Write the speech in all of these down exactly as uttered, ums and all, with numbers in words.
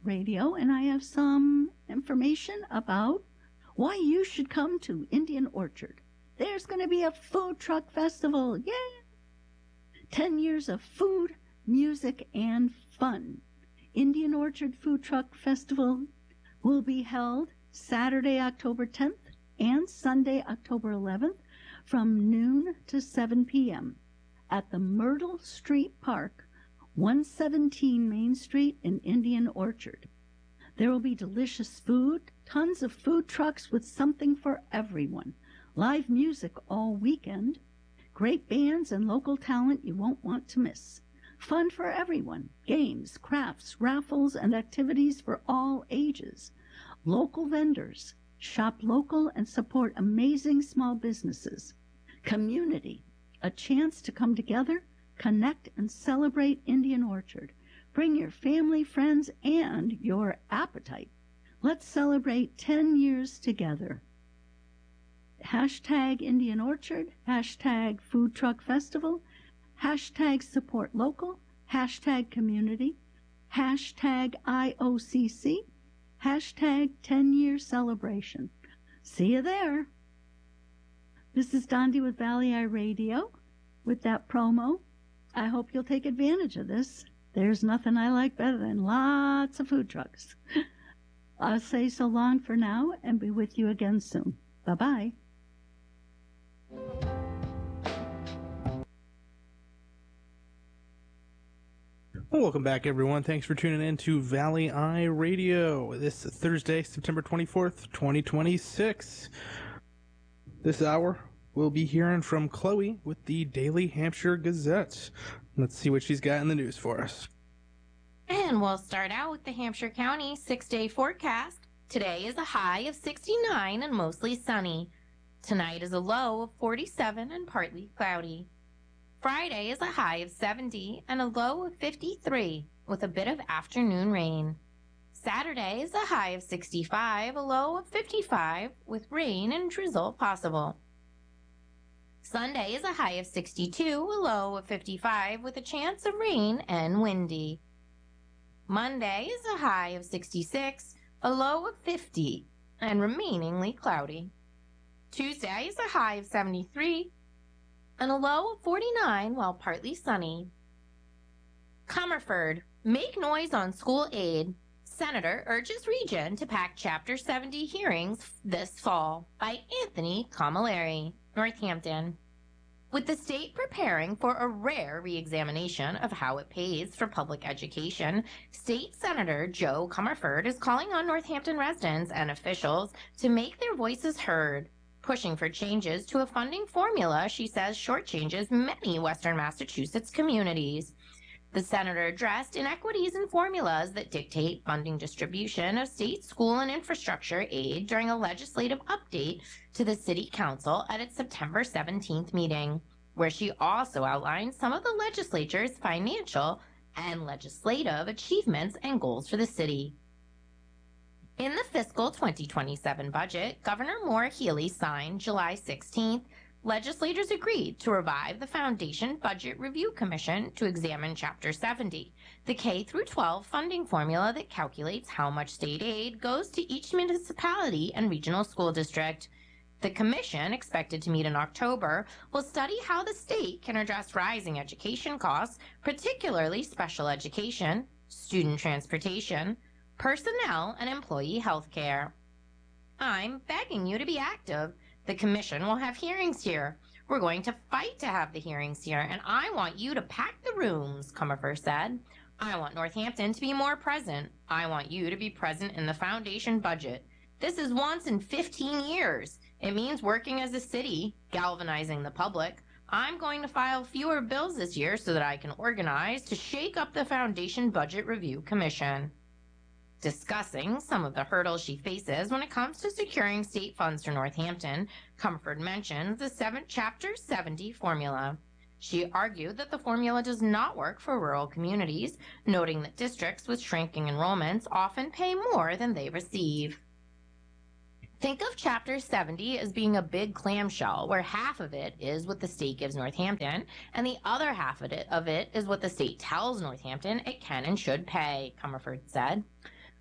Radio, and I have some information about why you should come to Indian Orchard. There's going to be a food truck festival. Yay! Ten years of food, music, and fun. Indian Orchard Food Truck Festival will be held Saturday, October tenth and Sunday, October eleventh from noon to seven p.m. at the Myrtle Street Park, one seventeen Main Street in Indian Orchard. There will be delicious food, tons of food trucks with something for everyone, live music all weekend, great bands and local talent you won't want to miss, fun for everyone, games, crafts, raffles, and activities for all ages, local vendors, shop local and support amazing small businesses, community, a chance to come together, connect, and celebrate Indian Orchard. Bring your family, friends, and your appetite. Let's celebrate ten years together. Hashtag Indian Orchard, hashtag Food Truck Festival, hashtag Support Local, hashtag Community, hashtag I O C C, hashtag ten-year celebration. See you there. This is Dondi with Valley Eye Radio with that promo. I hope you'll take advantage of this. There's nothing I like better than lots of food trucks. I'll say so long for now and be with you again soon. Bye-bye. Well, welcome back, everyone. Thanks for tuning in to Valley Eye Radio this Thursday, September twenty-fourth, twenty twenty-six. This hour, we'll be hearing from Chloe with the Daily Hampshire Gazette. Let's see what she's got in the news for us. And we'll start out with the Hampshire County six-day forecast. Today is a high of sixty-nine and mostly sunny. Tonight is a low of forty-seven and partly cloudy. Friday is a high of seventy and a low of fifty-three with a bit of afternoon rain. Saturday is a high of sixty-five, a low of fifty-five with rain and drizzle possible. Sunday is a high of sixty-two, a low of fifty-five with a chance of rain and windy. Monday is a high of sixty-six, a low of fifty and remainingly cloudy. Tuesday is a high of seventy-three and a low of forty-nine while partly sunny. Comerford, make noise on school aid. Senator urges region to pack Chapter seventy hearings this fall by Anthony Camilleri, Northampton. With the state preparing for a rare re-examination of how it pays for public education, State Senator Joe Comerford is calling on Northampton residents and officials to make their voices heard, pushing for changes to a funding formula she says shortchanges many Western Massachusetts communities. The senator addressed inequities in formulas that dictate funding distribution of state school and infrastructure aid during a legislative update to the City Council at its September seventeenth meeting, where she also outlined some of the legislature's financial and legislative achievements and goals for the city. In the fiscal twenty twenty-seven budget, Governor Maura Healey signed July sixteenth, legislators agreed to revive the Foundation Budget Review Commission to examine Chapter seventy, the K through twelve funding formula that calculates how much state aid goes to each municipality and regional school district. The commission, expected to meet in October, will study how the state can address rising education costs, particularly special education, student transportation, personnel, and employee health care. I'm begging you to be active. The commission will have hearings here. We're going to fight to have the hearings here, and I want you to pack the rooms, Comerford said. I want Northampton to be more present. I want you to be present in the foundation budget. This is once in fifteen years. It means working as a city, galvanizing the public. I'm going to file fewer bills this year so that I can organize to shake up the Foundation Budget Review Commission. Discussing some of the hurdles she faces when it comes to securing state funds for Northampton, Comerford mentions the seven, Chapter seventy formula. She argued that the formula does not work for rural communities, noting that districts with shrinking enrollments often pay more than they receive. Think of Chapter seventy as being a big clamshell where half of it is what the state gives Northampton and the other half of it, of it is what the state tells Northampton it can and should pay, Comerford said.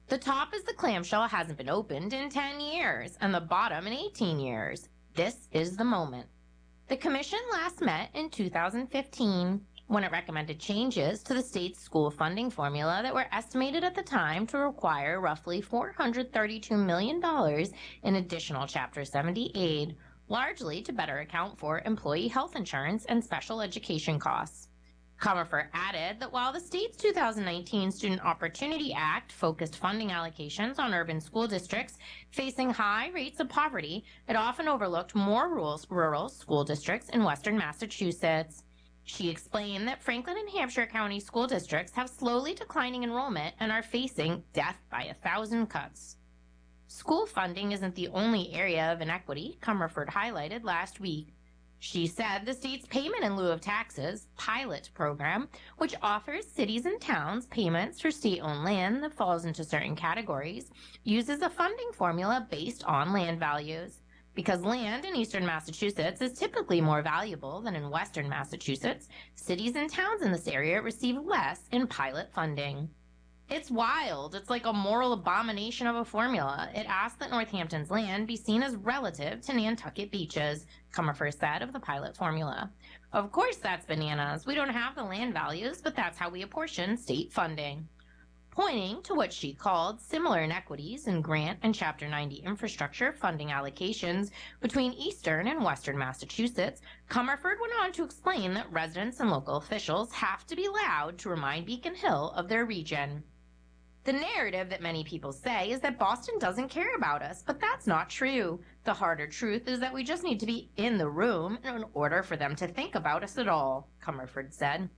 The top is the clamshell hasn't been opened in ten years, and the bottom in eighteen years. This is the moment. The commission last met in two thousand fifteen, when it recommended changes to the state's school funding formula that were estimated at the time to require roughly four hundred thirty-two million dollars in additional Chapter seventy aid, largely to better account for employee health insurance and special education costs. Comerford added that while the state's two thousand nineteen Student Opportunity Act focused funding allocations on urban school districts facing high rates of poverty, it often overlooked more rural, rural school districts in western Massachusetts. She explained that Franklin and Hampshire County school districts have slowly declining enrollment and are facing death by a thousand cuts. School funding isn't the only area of inequity Comerford highlighted last week. She said the state's Payment in Lieu of Taxes pilot program, which offers cities and towns payments for state-owned land that falls into certain categories, uses a funding formula based on land values. Because land in eastern Massachusetts is typically more valuable than in western Massachusetts, cities and towns in this area receive less in pilot funding. It's wild. It's like a moral abomination of a formula. It asks that Northampton's land be seen as relative to Nantucket beaches, Comerford said of the pilot formula. Of course that's bananas. We don't have the land values, but that's how we apportion state funding. Pointing to what she called similar inequities in grant and Chapter ninety infrastructure funding allocations between eastern and western Massachusetts, Comerford went on to explain that residents and local officials have to be loud to remind Beacon Hill of their region. The narrative that many people say is that Boston doesn't care about us, but that's not true. The harder truth is that we just need to be in the room in order for them to think about us at all, Comerford said.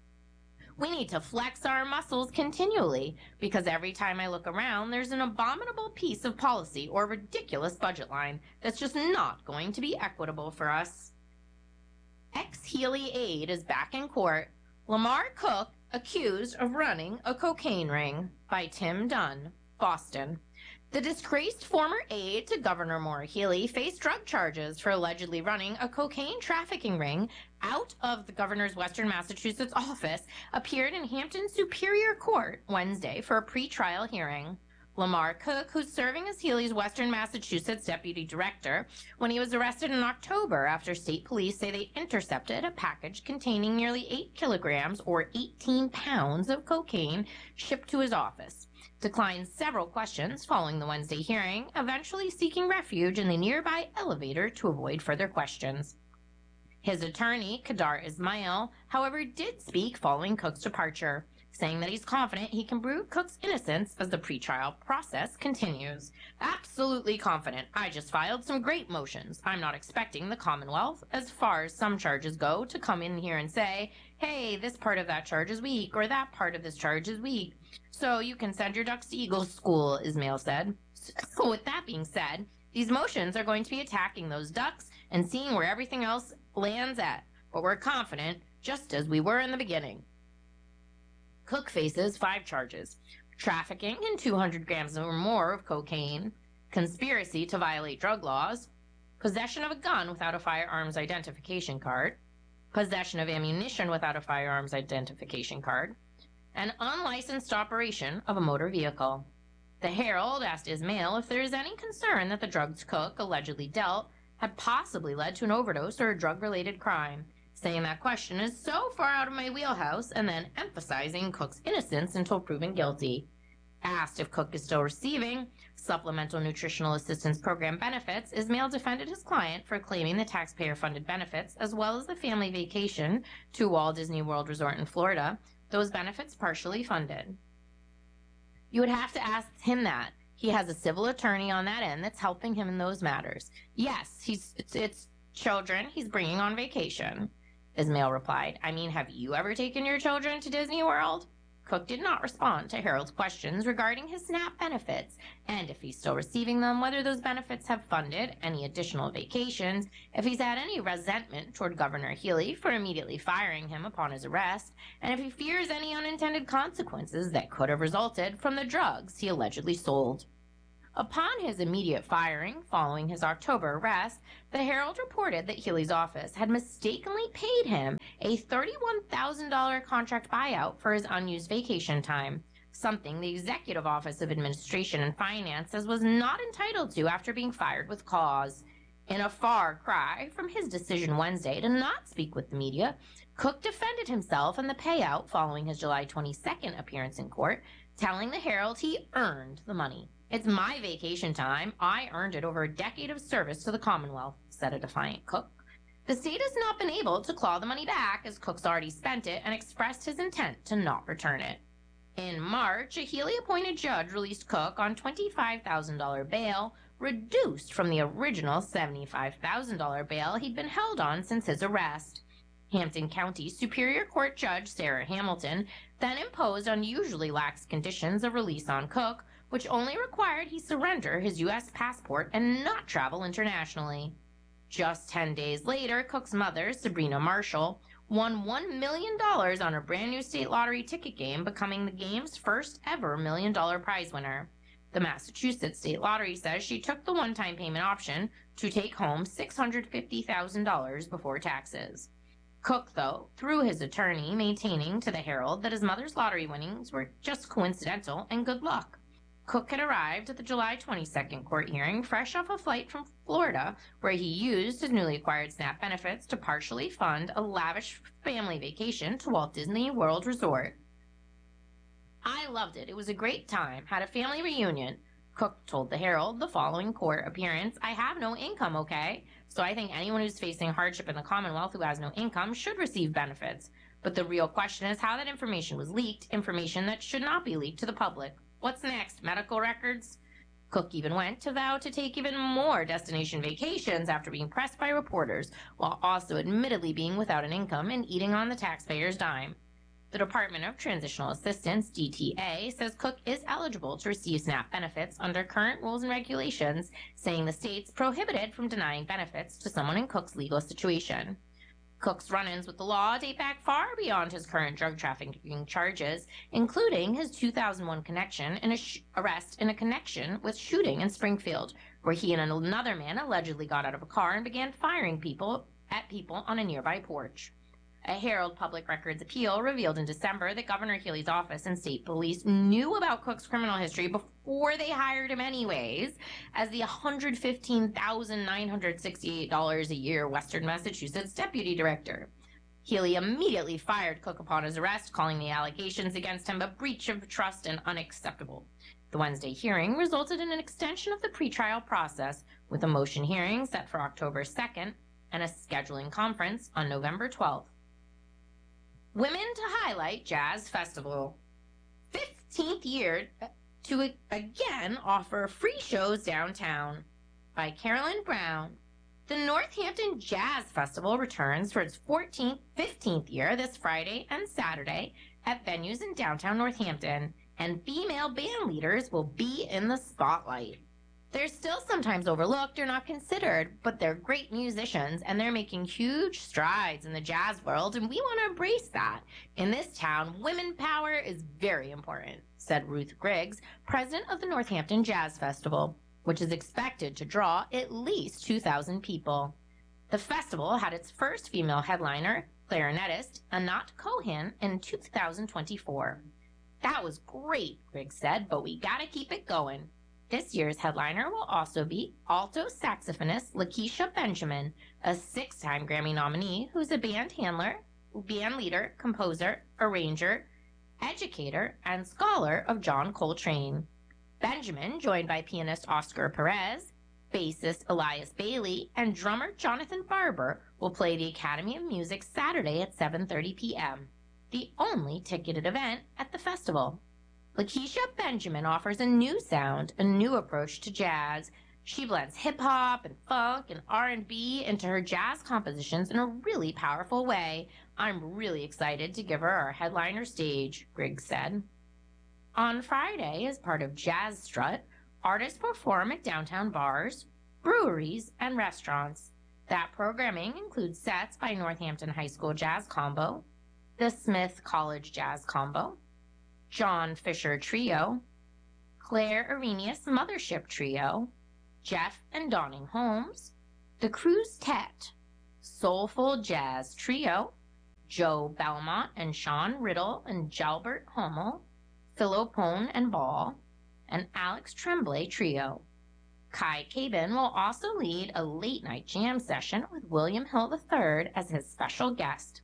We need to flex our muscles continually, because every time I look around, there's an abominable piece of policy or ridiculous budget line that's just not going to be equitable for us. Ex-Healy aide is back in court. Lamar Cook accused of running a cocaine ring, by Tim Dunn, Boston. The disgraced former aide to Governor Maura Healey faced drug charges for allegedly running a cocaine trafficking ring out of the governor's Western Massachusetts office, appeared in Hampton Superior Court Wednesday for a pretrial hearing. Lamar Cook, who's serving as Healey's Western Massachusetts deputy director, when he was arrested in October after state police say they intercepted a package containing nearly eight kilograms or eighteen pounds of cocaine shipped to his office, declined several questions following the Wednesday hearing, eventually seeking refuge in the nearby elevator to avoid further questions. His attorney, Kadar Ismail, however, did speak following Cook's departure, saying that he's confident he can prove Cook's innocence as the pretrial process continues. Absolutely confident. I just filed some great motions. I'm not expecting the Commonwealth, as far as some charges go, to come in here and say, hey, this part of that charge is weak, or that part of this charge is weak. So you can send your ducks to Eagle School, Ismail said. So with that being said, these motions are going to be attacking those ducks and seeing where everything else lands at. But we're confident, just as we were in the beginning. Cook faces five charges: trafficking in two hundred grams or more of cocaine, conspiracy to violate drug laws, possession of a gun without a firearms identification card, possession of ammunition without a firearms identification card, and unlicensed operation of a motor vehicle. The Herald asked Ismail if there is any concern that the drugs Cook allegedly dealt had possibly led to an overdose or a drug-related crime, saying that question is so far out of my wheelhouse, and then emphasizing Cook's innocence until proven guilty. Asked if Cook is still receiving Supplemental Nutritional Assistance Program benefits, Ismail defended his client for claiming the taxpayer-funded benefits as well as the family vacation to Walt Disney World Resort in Florida, those benefits partially funded. You would have to ask him that. He has a civil attorney on that end that's helping him in those matters. Yes, he's it's, it's children he's bringing on vacation. Ismail replied, I mean, have you ever taken your children to Disney World? Cook did not respond to Harold's questions regarding his SNAP benefits, and if he's still receiving them, whether those benefits have funded any additional vacations, if he's had any resentment toward Governor Healey for immediately firing him upon his arrest, and if he fears any unintended consequences that could have resulted from the drugs he allegedly sold. Upon his immediate firing, following his October arrest, the Herald reported that Healey's office had mistakenly paid him a thirty-one thousand dollars contract buyout for his unused vacation time, something the Executive Office of Administration and Finance says was not entitled to after being fired with cause. In a far cry from his decision Wednesday to not speak with the media, Cook defended himself and the payout following his July twenty-second appearance in court, telling the Herald he earned the money. "It's my vacation time. I earned it over a decade of service to the Commonwealth," said a defiant Cook. The state has not been able to claw the money back, as Cook's already spent it and expressed his intent to not return it. In March, a Healy-appointed judge released Cook on twenty-five thousand dollars bail, reduced from the original seventy-five thousand dollars bail he'd been held on since his arrest. Hampton County Superior Court Judge Sarah Hamilton then imposed unusually lax conditions of release on Cook, which only required he surrender his U S passport and not travel internationally. Just ten days later, Cook's mother, Sabrina Marshall, won one million dollars on a brand new state lottery ticket game, becoming the game's first ever million dollar prize winner. The Massachusetts State Lottery says she took the one-time payment option to take home six hundred fifty thousand dollars before taxes. Cook, though, through his attorney, maintaining to the Herald that his mother's lottery winnings were just coincidental and good luck. Cook had arrived at the July twenty-second court hearing fresh off a flight from Florida, where he used his newly acquired SNAP benefits to partially fund a lavish family vacation to Walt Disney World Resort. "I loved it. It was a great time. Had a family reunion," Cook told the Herald the following court appearance. "I have no income, okay? So I think anyone who's facing hardship in the Commonwealth who has no income should receive benefits. But the real question is how that information was leaked, information that should not be leaked to the public. What's next? Medical records?" Cook even went to vow to take even more destination vacations after being pressed by reporters, while also admittedly being without an income and eating on the taxpayer's dime. The Department of Transitional Assistance, D T A, says Cook is eligible to receive SNAP benefits under current rules and regulations, saying the state's prohibited from denying benefits to someone in Cook's legal situation. Cook's run-ins with the law date back far beyond his current drug trafficking charges, including his two thousand one connection and a sh- arrest in a connection with shooting in Springfield, where he and another man allegedly got out of a car and began firing people at people on a nearby porch. A Herald Public Records appeal revealed in December that Governor Healy's office and state police knew about Cook's criminal history before they hired him anyways, as the one hundred fifteen thousand nine hundred sixty-eight dollars a year Western Massachusetts deputy director. Healy immediately fired Cook upon his arrest, calling the allegations against him a breach of trust and unacceptable. The Wednesday hearing resulted in an extension of the pretrial process, with a motion hearing set for October second and a scheduling conference on November twelfth. Women to Highlight Jazz Festival. fifteenth year to again offer free shows downtown. By Carolyn Brown. The Northampton Jazz Festival returns for its fourteenth, fifteenth year this Friday and Saturday at venues in downtown Northampton, and female band leaders will be in the spotlight. They're still sometimes overlooked or not considered, but they're great musicians and they're making huge strides in the jazz world, and we want to embrace that. In this town, women power is very important, said Ruth Griggs, president of the Northampton Jazz Festival, which is expected to draw at least two thousand people. The festival had its first female headliner, clarinetist Anat Cohen, in two thousand twenty-four. That was great, Griggs said, but we gotta keep it going. This year's headliner will also be alto saxophonist Lakeisha Benjamin, a six-time Grammy nominee who's a band handler, band leader, composer, arranger, educator, and scholar of John Coltrane. Benjamin, joined by pianist Oscar Perez, bassist Elias Bailey, and drummer Jonathan Barber, will play the Academy of Music Saturday at seven thirty p.m., the only ticketed event at the festival. Lakeisha Benjamin offers a new sound, a new approach to jazz. She blends hip-hop and funk and R and B into her jazz compositions in a really powerful way. I'm really excited to give her our headliner stage, Griggs said. On Friday, as part of Jazz Strut, artists perform at downtown bars, breweries, and restaurants. That programming includes sets by Northampton High School Jazz Combo, the Smith College Jazz Combo, John Fisher Trio, Claire Arrhenius Mothership Trio, Jeff and Donning Holmes, the Cruise Tet, Soulful Jazz Trio, Joe Belmont and Sean Riddle and Jalbert Hummel, Philopone and Ball, and Alex Tremblay Trio. Kai Cabin will also lead a late-night jam session with William Hill the third as his special guest.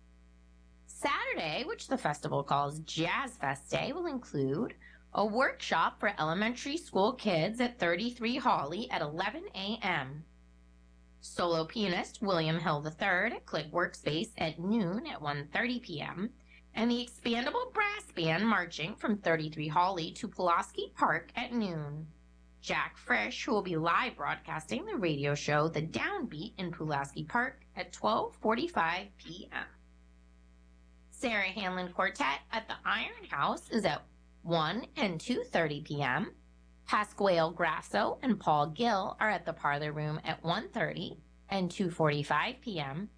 Saturday, which the festival calls Jazz Fest Day, will include a workshop for elementary school kids at thirty-three Hawley at eleven a.m., solo pianist William Hill the third at Click Workspace at noon at one thirty p.m., and the expandable brass band marching from thirty-three Hawley to Pulaski Park at noon. Jack Frisch, who will be live broadcasting the radio show The Downbeat in Pulaski Park at twelve forty-five p.m. Sarah Hanlon Quartet at the Iron House is at one and two thirty p.m. Pasquale Grasso and Paul Gill are at the Parlor Room at one thirty and two forty-five p.m.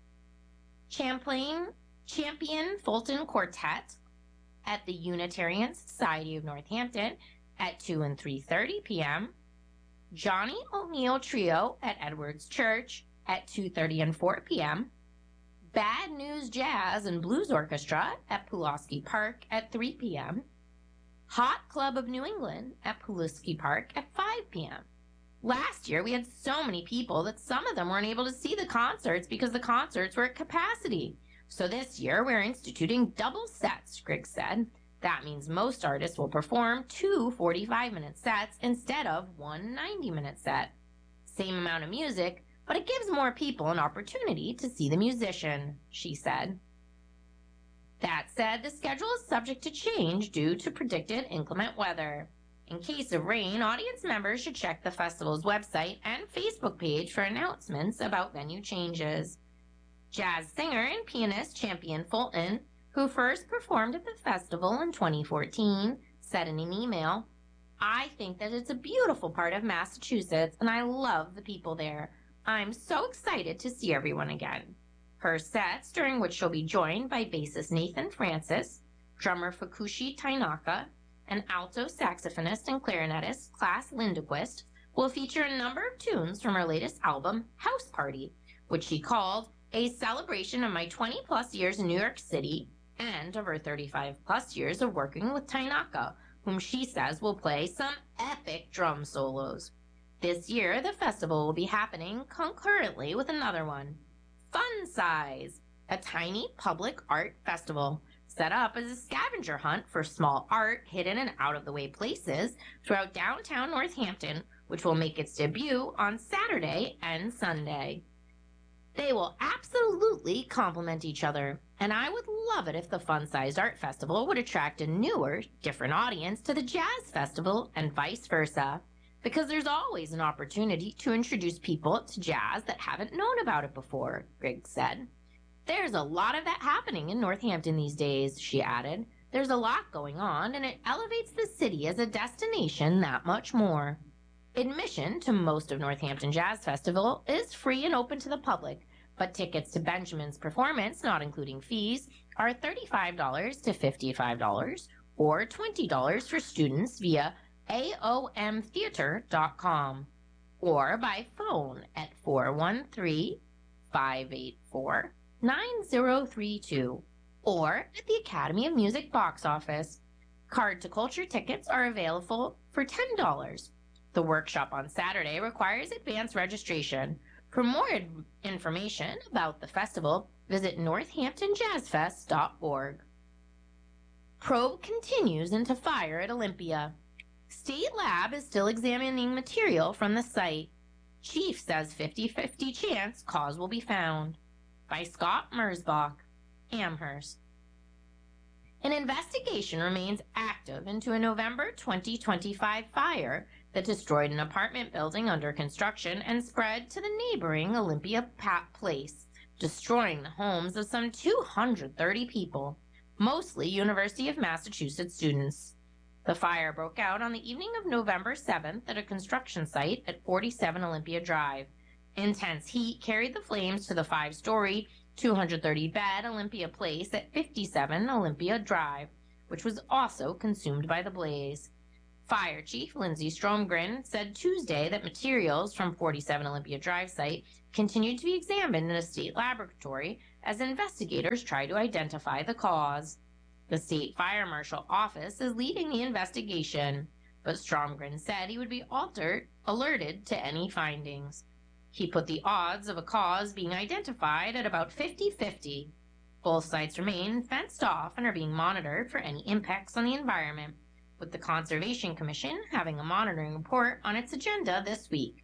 Champlain Champion Fulton Quartet at the Unitarian Society of Northampton at two and three thirty p.m. Johnny O'Neill Trio at Edwards Church at two thirty and four p.m. Bad News Jazz and Blues Orchestra at Pulaski Park at three p.m. Hot Club of New England at Pulaski Park at five p.m. Last year, we had so many people that some of them weren't able to see the concerts because the concerts were at capacity. So this year, we're instituting double sets, Griggs said. That means most artists will perform two forty-five-minute sets instead of one ninety-minute set. Same amount of music, but it gives more people an opportunity to see the musician, she said. That said, the schedule is subject to change due to predicted inclement weather. In case of rain, audience members should check the festival's website and Facebook page for announcements about venue changes. Jazz singer and pianist Champion Fulton, who first performed at the festival in twenty fourteen, said in an email, "I think that it's a beautiful part of Massachusetts, and I love the people there. I'm so excited to see everyone again." Her sets, during which she'll be joined by bassist Nathan Francis, drummer Fukushi Tainaka, and alto saxophonist and clarinetist Klaas Lindequist, will feature a number of tunes from her latest album, House Party, which she called a celebration of my twenty-plus years in New York City and of her thirty-five-plus years of working with Tainaka, whom she says will play some epic drum solos. This year, the festival will be happening concurrently with another one, Fun Size, a tiny public art festival set up as a scavenger hunt for small art hidden in out-of-the-way places throughout downtown Northampton, which will make its debut on Saturday and Sunday. They will absolutely complement each other, and I would love it if the Fun-Sized Art Festival would attract a newer, different audience to the Jazz Festival and vice versa, because there's always an opportunity to introduce people to jazz that haven't known about it before, Griggs said. There's a lot of that happening in Northampton these days, she added. There's a lot going on, and it elevates the city as a destination that much more. Admission to most of Northampton Jazz Festival is free and open to the public, but tickets to Benjamin's performance, not including fees, are thirty-five dollars to fifty-five dollars or twenty dollars for students via A O M theater dot com or by phone at four one three, five eight four, nine zero three two or at the Academy of Music box office. Card to Culture tickets are available for ten dollars. The workshop on Saturday requires advance registration. For more ad- information about the festival, visit northampton jazz fest dot org. Probe continues into fire at Olympia. State Lab is still examining material from the site. Chief says fifty-fifty chance cause will be found. By Scott Mersbach, Amherst. An investigation remains active into a November twenty twenty-five fire that destroyed an apartment building under construction and spread to the neighboring Olympia Place, destroying the homes of some two hundred thirty people, mostly University of Massachusetts students. The fire broke out on the evening of November seventh at a construction site at forty-seven Olympia Drive. Intense heat carried the flames to the five-story, two hundred thirty bed Olympia Place at fifty-seven Olympia Drive, which was also consumed by the blaze. Fire Chief Lindsay Stromgren said Tuesday that materials from forty-seven Olympia Drive site continued to be examined in a state laboratory as investigators try to identify the cause. The State Fire Marshal Office is leading the investigation, but Stromgren said he would be altered, alerted to any findings. He put the odds of a cause being identified at about fifty-fifty. Both sites remain fenced off and are being monitored for any impacts on the environment, with the Conservation Commission having a monitoring report on its agenda this week.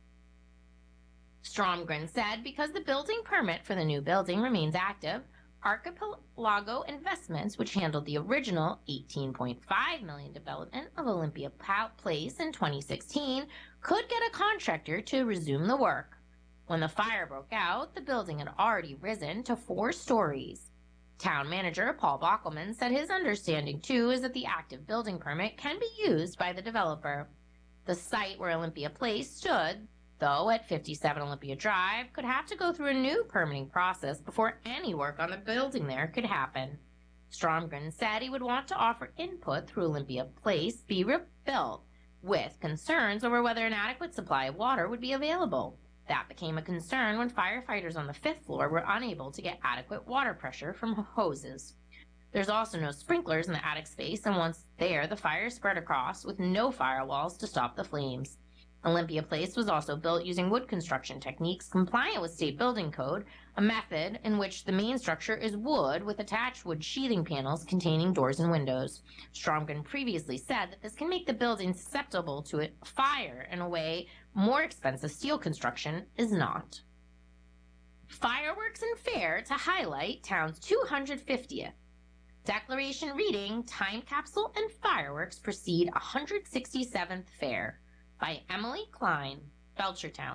Stromgren said because the building permit for the new building remains active, Archipelago Investments, which handled the original eighteen point five million dollars development of Olympia Place in twenty sixteen, could get a contractor to resume the work. When the fire broke out, the building had already risen to four stories. Town manager Paul Bockelman said his understanding, too, is that the active building permit can be used by the developer. The site where Olympia Place stood, though, at fifty-seven Olympia Drive, could have to go through a new permitting process before any work on the building there could happen. Stromgren said he would want to offer input through Olympia Place be rebuilt, with concerns over whether an adequate supply of water would be available. That became a concern when firefighters on the fifth floor were unable to get adequate water pressure from hoses. There's also no sprinklers in the attic space, and once there, the fire spread across with no firewalls to stop the flames. Olympia Place was also built using wood construction techniques compliant with state building code, a method in which the main structure is wood with attached wood sheathing panels containing doors and windows. Stromgren previously said that this can make the building susceptible to a fire in a way more expensive steel construction is not. Fireworks and fair to highlight town's two hundred fiftieth. Declaration reading, Time Capsule and Fireworks Precede one hundred sixty-seventh Fair by Emily Klein, Belchertown.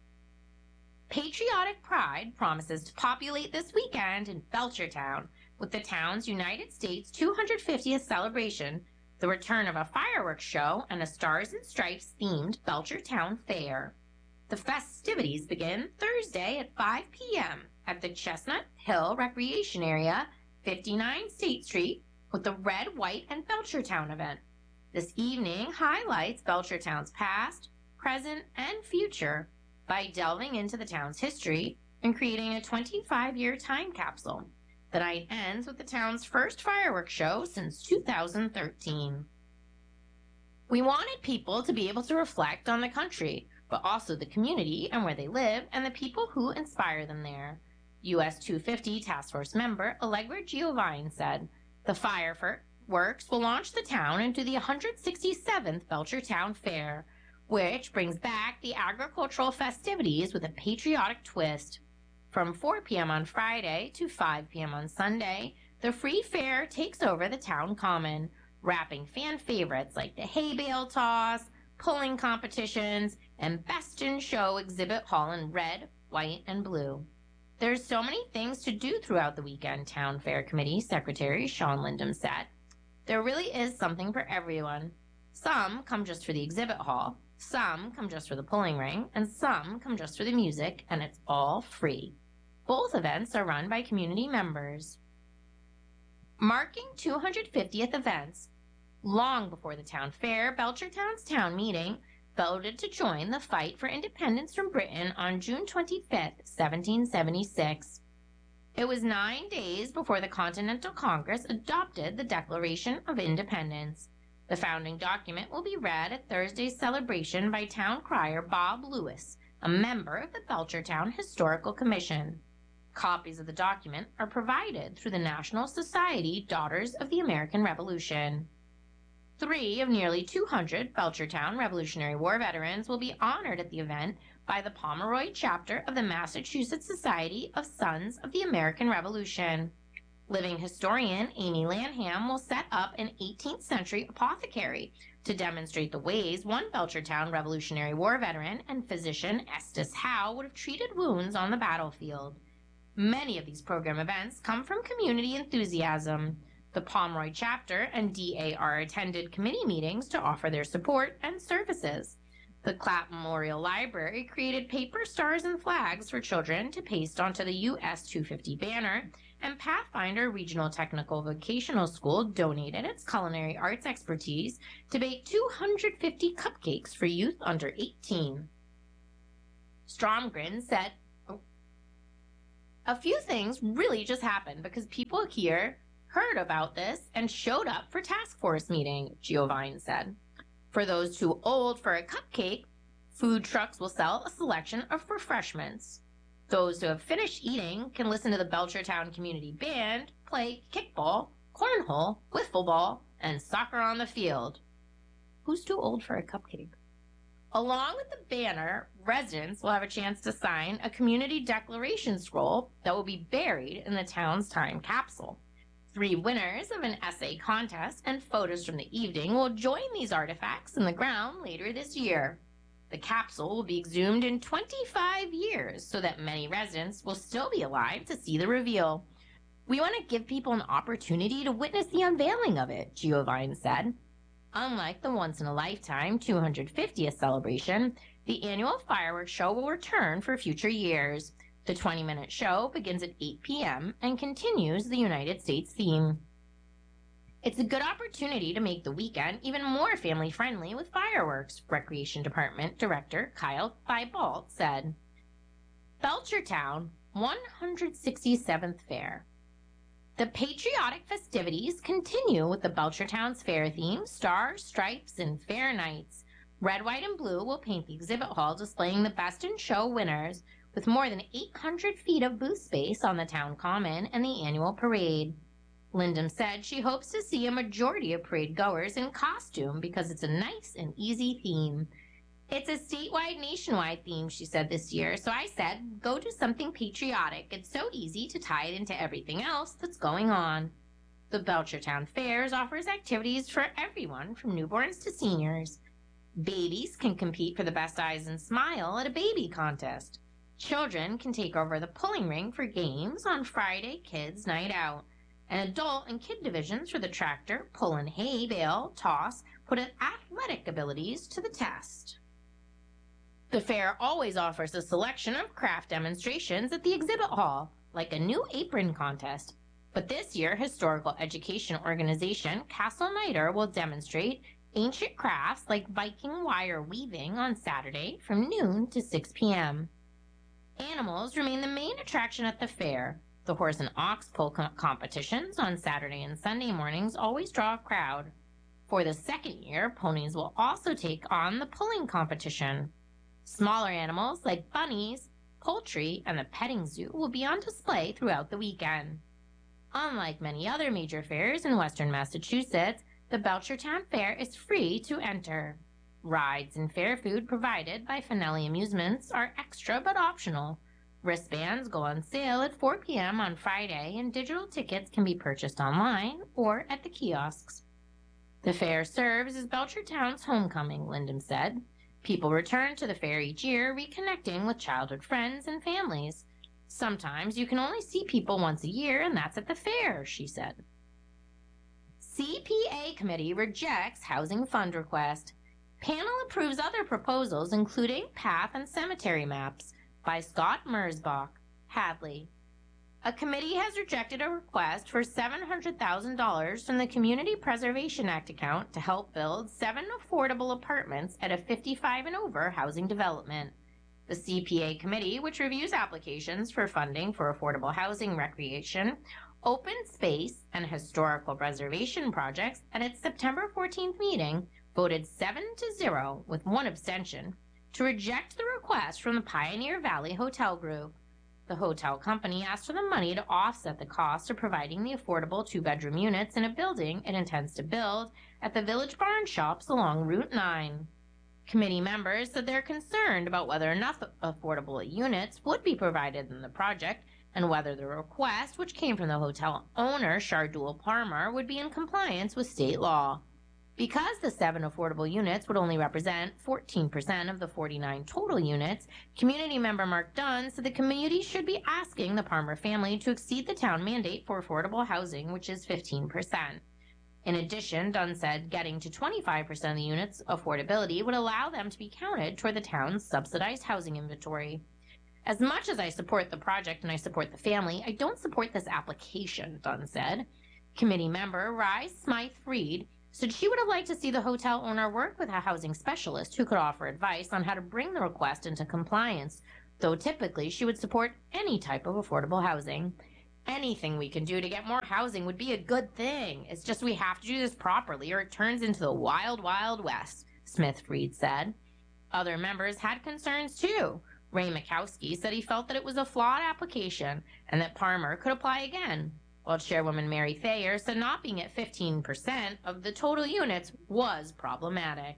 Patriotic pride promises to populate this weekend in Belchertown with the town's United States two hundred fiftieth celebration, the return of a fireworks show, and a Stars and Stripes themed Belchertown Fair. The festivities begin Thursday at five p.m. at the Chestnut Hill Recreation Area, fifty-nine State Street, with the Red, White, and Belchertown event. This evening highlights Belchertown's past, present, and future by delving into the town's history and creating a twenty-five-year time capsule. The night ends with the town's first fireworks show since two thousand thirteen. We wanted people to be able to reflect on the country, but also the community and where they live and the people who inspire them there. U S two fifty Task Force member Allegra Giovine said, "The fireworks will launch the town into the one hundred sixty-seventh Belchertown Fair, which brings back the agricultural festivities with a patriotic twist. From four p.m. on Friday to five p.m. on Sunday, the free fair takes over the town common, wrapping fan favorites like the hay bale toss, pulling competitions, and Best in Show exhibit hall in red, white, and blue. There's so many things to do throughout the weekend," Town Fair Committee Secretary Sean Lindum said. "There really is something for everyone. Some come just for the exhibit hall, some come just for the pulling ring, and some come just for the music, and it's all free. Both events are run by community members." Marking two hundred fiftieth events, long before the town fair, Belchertown's town meeting voted to join the fight for independence from Britain on June twenty-fifth, seventeen seventy-six. It was nine days before the Continental Congress adopted the Declaration of Independence. The founding document will be read at Thursday's celebration by town crier Bob Lewis, a member of the Belchertown Historical Commission. Copies of the document are provided through the National Society Daughters of the American Revolution. Three of nearly two hundred Belchertown Revolutionary War veterans will be honored at the event by the Pomeroy chapter of the Massachusetts Society of Sons of the American Revolution. Living historian Amy Lanham will set up an eighteenth century apothecary to demonstrate the ways one Belchertown Revolutionary War veteran and physician Estes Howe would have treated wounds on the battlefield. Many of these program events come from community enthusiasm. The Pomeroy chapter and D A R attended committee meetings to offer their support and services. The Clapp Memorial Library created paper stars and flags for children to paste onto the U S two fifty banner, and Pathfinder Regional Technical Vocational School donated its culinary arts expertise to bake two hundred fifty cupcakes for youth under eighteen. Stromgren said, oh, "A few things really just happened because people here heard about this and showed up for task force meeting, Giovanni said. For those too old for a cupcake, food trucks will sell a selection of refreshments. Those who have finished eating can listen to the Belchertown Community Band play kickball, cornhole, wiffle ball, and soccer on the field. Who's too old for a cupcake? Along with the banner, residents will have a chance to sign a community declaration scroll that will be buried in the town's time capsule. Three winners of an essay contest and photos from the evening will join these artifacts in the ground later this year. The capsule will be exhumed in twenty-five years so that many residents will still be alive to see the reveal. We want to give people an opportunity to witness the unveiling of it, Giovanni said. Unlike the once-in-a-lifetime two hundred fiftieth celebration, the annual fireworks show will return for future years. The twenty-minute show begins at eight p.m. and continues the United States theme. It's a good opportunity to make the weekend even more family-friendly with fireworks, Recreation Department Director Kyle Thibault said. Belchertown one hundred sixty-seventh Fair. The patriotic festivities continue with the Belchertown's fair theme, stars, stripes, and fair nights. Red, white, and blue will paint the exhibit hall displaying the best in show winners with more than eight hundred feet of booth space on the town common and the annual parade. Lyndham said she hopes to see a majority of parade goers in costume because it's a nice and easy theme. It's a statewide, nationwide theme, she said this year, so I said, go do something patriotic. It's so easy to tie it into everything else that's going on. The Belchertown Fairs offers activities for everyone from newborns to seniors. Babies can compete for the best eyes and smile at a baby contest. Children can take over the pulling ring for games on Friday Kids Night Out. And adult and kid divisions for the tractor, pull and hay bale, toss, put athletic abilities to the test. The fair always offers a selection of craft demonstrations at the exhibit hall, like a new apron contest. But this year, historical education organization Castle Niter will demonstrate ancient crafts like Viking wire weaving on Saturday from noon to six p.m. Animals remain the main attraction at the fair. The horse and ox pull com- competitions on Saturday and Sunday mornings always draw a crowd. For the second year, ponies will also take on the pulling competition. Smaller animals like bunnies, poultry, and the petting zoo will be on display throughout the weekend. Unlike many other major fairs in western Massachusetts, the Belchertown Fair is free to enter. Rides and fair food provided by Finelli Amusements are extra but optional. Wristbands go on sale at four p.m. on Friday, and digital tickets can be purchased online or at the kiosks. The fair serves as Belchertown's homecoming, Lyndham said. People return to the fair each year, reconnecting with childhood friends and families. Sometimes you can only see people once a year, and that's at the fair, she said. C P A committee rejects housing fund request. Panel approves other proposals, including path and cemetery maps, by Scott Mersbach, Hadley. A committee has rejected a request for seven hundred thousand dollars from the Community Preservation Act account to help build seven affordable apartments at a fifty-five and over housing development. The C P A committee, which reviews applications for funding for affordable housing, recreation, open space, and historical preservation projects at its September fourteenth meeting, voted seven to zero with one abstention to reject the request from the Pioneer Valley Hotel Group. The hotel company asked for the money to offset the cost of providing the affordable two-bedroom units in a building it intends to build at the Village Barn Shops along Route nine. Committee members said they're concerned about whether enough affordable units would be provided in the project and whether the request, which came from the hotel owner, Shardul Parmar, would be in compliance with state law. Because the seven affordable units would only represent fourteen percent of the forty-nine total units, community member Mark Dunn said the community should be asking the Parmar family to exceed the town mandate for affordable housing, which is fifteen percent. In addition, Dunn said getting to twenty-five percent of the units' affordability would allow them to be counted toward the town's subsidized housing inventory. As much as I support the project and I support the family, I don't support this application, Dunn said. Committee member Rise Smythe-Freed said she would have liked to see the hotel owner work with a housing specialist who could offer advice on how to bring the request into compliance, though typically she would support any type of affordable housing. Anything we can do to get more housing would be a good thing. It's just we have to do this properly or it turns into the wild, wild west, Smith-Freed said. Other members had concerns too. Ray Mikowski said he felt that it was a flawed application and that Parmer could apply again, while Chairwoman Mary Thayer said not being at fifteen percent of the total units was problematic.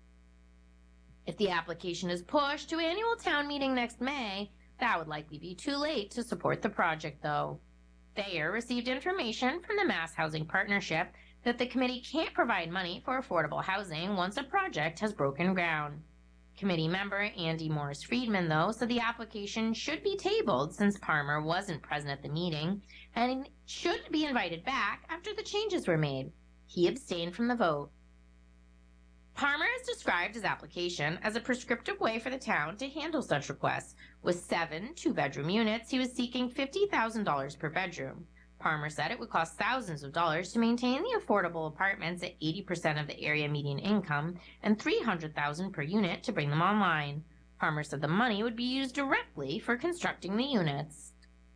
If the application is pushed to annual town meeting next May, that would likely be too late to support the project, though. Thayer received information from the Mass Housing Partnership that the committee can't provide money for affordable housing once a project has broken ground. Committee member Andy Morris Friedman, though, said the application should be tabled since Parmer wasn't present at the meeting and should be invited back after the changes were made. He abstained from the vote. Parmer has described his application as a prescriptive way for the town to handle such requests. With seven two-bedroom units, he was seeking fifty thousand dollars per bedroom. Parmer said it would cost thousands of dollars to maintain the affordable apartments at eighty percent of the area median income and three hundred thousand dollars per unit to bring them online. Parmer said the money would be used directly for constructing the units.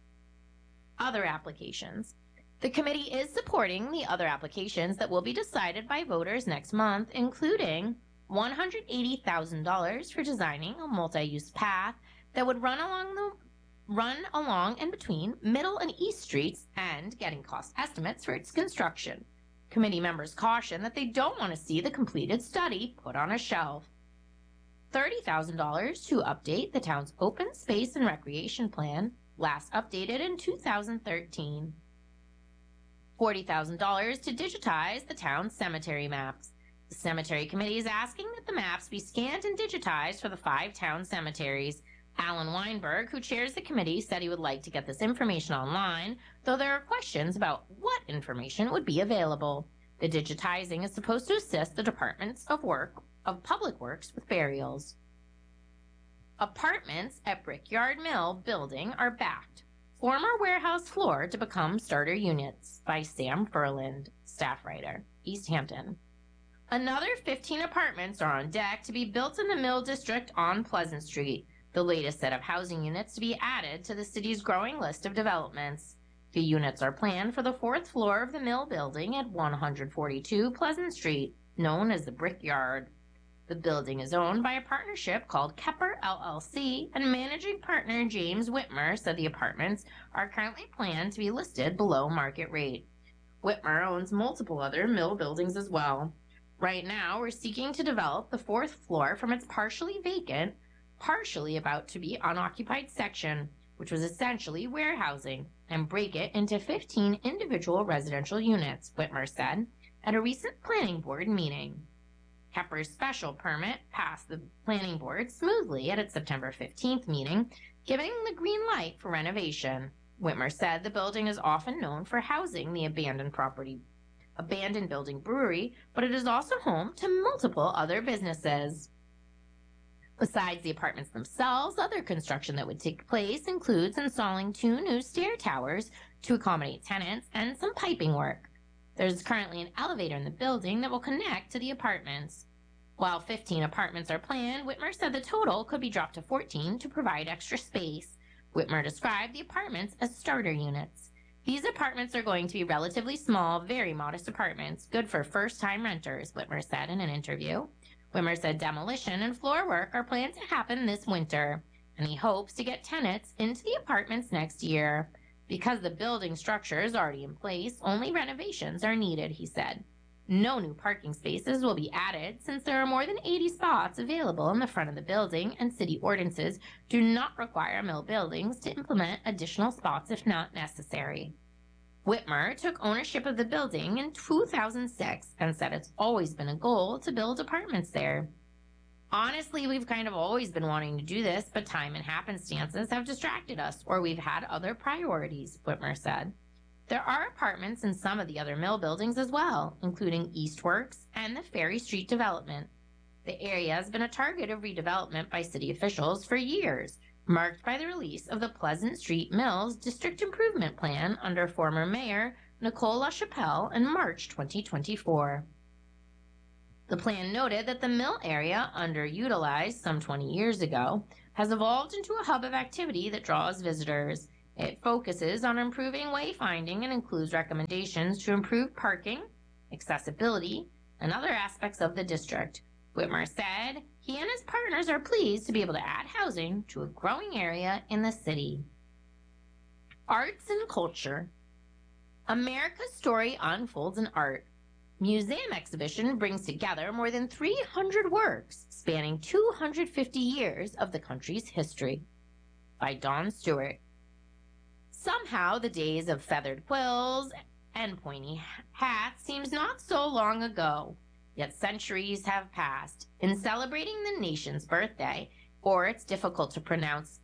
Other applications. The committee is supporting the other applications that will be decided by voters next month, including one hundred eighty thousand dollars for designing a multi-use path that would run along the run along and between Middle and East Streets and getting cost estimates for its construction. Committee members caution that they don't want to see the completed study put on a shelf. thirty thousand dollars to update the town's open space and recreation plan, last updated in two thousand thirteen. forty thousand dollars to digitize the town's cemetery maps. The Cemetery Committee is asking that the maps be scanned and digitized for the five town cemeteries. Alan Weinberg, who chairs the committee, said he would like to get this information online, though there are questions about what information would be available. The digitizing is supposed to assist the Departments of Work of Public Works with burials. Apartments at Brickyard Mill building are backed. Former warehouse floor to become starter units by Sam Furland, staff writer, East Hampton. Another fifteen apartments are on deck to be built in the Mill District on Pleasant Street, the latest set of housing units to be added to the city's growing list of developments. The units are planned for the fourth floor of the Mill building at one forty-two Pleasant Street, known as the Brickyard. The building is owned by a partnership called Kepper L L C, and managing partner James Whitmer said the apartments are currently planned to be listed below market rate. Whitmer owns multiple other Mill buildings as well. Right now, we're seeking to develop the fourth floor from its partially vacant, partially about to be unoccupied section, which was essentially warehousing, and break it into fifteen individual residential units, Whitmer said, at a recent planning board meeting. Kepper's special permit passed the planning board smoothly at its September fifteenth meeting, giving the green light for renovation. Whitmer said the building is often known for housing the abandoned property, abandoned building brewery, but it is also home to multiple other businesses. Besides the apartments themselves, other construction that would take place includes installing two new stair towers to accommodate tenants and some piping work. There's currently an elevator in the building that will connect to the apartments. While fifteen apartments are planned, Whitmer said the total could be dropped to fourteen to provide extra space. Whitmer described the apartments as starter units. These apartments are going to be relatively small, very modest apartments, good for first-time renters, Whitmer said in an interview. Whitmer said demolition and floor work are planned to happen this winter, and he hopes to get tenants into the apartments next year. Because the building structure is already in place, only renovations are needed, he said. No new parking spaces will be added since there are more than eighty spots available in the front of the building, and city ordinances do not require Mill buildings to implement additional spots if not necessary. Whitmer took ownership of the building in two thousand six and said it's always been a goal to build apartments there. Honestly, we've kind of always been wanting to do this, but time and happenstances have distracted us, or we've had other priorities, Whitmer said. There are apartments in some of the other Mill buildings as well, including Eastworks and the Ferry Street development. The area has been a target of redevelopment by city officials for years, marked by the release of the Pleasant Street Mills District Improvement Plan under former Mayor Nicole LaChapelle in March twenty twenty-four. The plan noted that the Mill area, underutilized some twenty years ago, has evolved into a hub of activity that draws visitors. It focuses on improving wayfinding and includes recommendations to improve parking, accessibility, and other aspects of the district. Whitmer said he and his partners are pleased to be able to add housing to a growing area in the city. Arts and culture. America's story unfolds in art. Museum exhibition brings together more than three hundred works spanning two hundred fifty years of the country's history. By Dawn Stewart. Somehow the days of feathered quills and pointy hats seems not so long ago, yet centuries have passed. In celebrating the nation's birthday, or its difficult to pronounce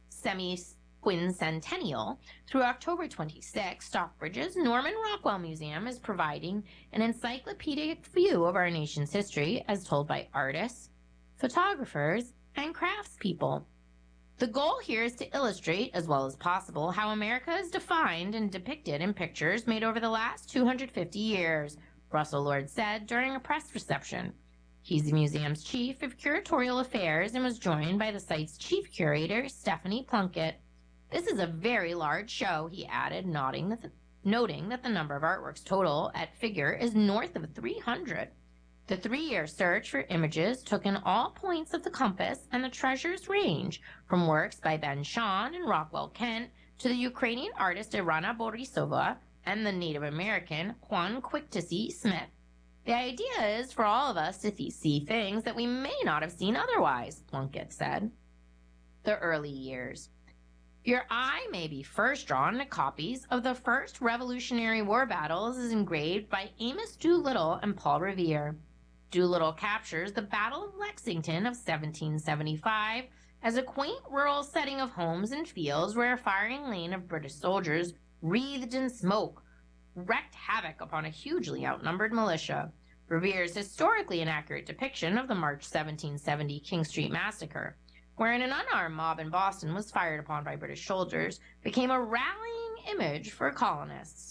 semi-quincentennial, through October twenty-sixth, Stockbridge's Norman Rockwell Museum is providing an encyclopedic view of our nation's history as told by artists, photographers, and craftspeople. The goal here is to illustrate, as well as possible, how America is defined and depicted in pictures made over the last two hundred fifty years, Russell Lord said during a press reception. He's the museum's chief of curatorial affairs and was joined by the site's chief curator, Stephanie Plunkett. This is a very large show, he added, noting that the, noting that the number of artworks total at figure is north of three hundred. The three-year search for images took in all points of the compass, and the treasures range from works by Ben Shahn and Rockwell Kent to the Ukrainian artist Irana Borisova and the Native American Juan Quick-to-See Smith. The idea is for all of us to th- see things that we may not have seen otherwise, Plunkett said. The early years. Your eye may be first drawn to copies of the first Revolutionary War battles as engraved by Amos Doolittle and Paul Revere. Doolittle captures the Battle of Lexington of seventeen seventy-five as a quaint rural setting of homes and fields where a firing lane of British soldiers, wreathed in smoke, wreaked havoc upon a hugely outnumbered militia. Revere's historically inaccurate depiction of the March seventeen seventy King Street Massacre, wherein an unarmed mob in Boston was fired upon by British soldiers, became a rallying image for colonists.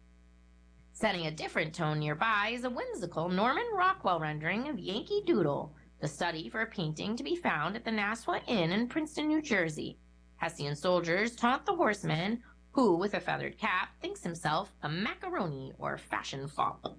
Setting a different tone nearby is a whimsical Norman Rockwell rendering of Yankee Doodle, the study for a painting to be found at the Nassau Inn in Princeton, New Jersey. Hessian soldiers taunt the horseman, who, with a feathered cap, thinks himself a macaroni or fashion fop.